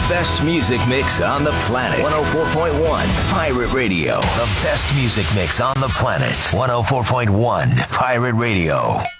best music mix on the planet. 104.1 Pirate Radio. The best music mix on the planet. 104.1 Pirate Radio.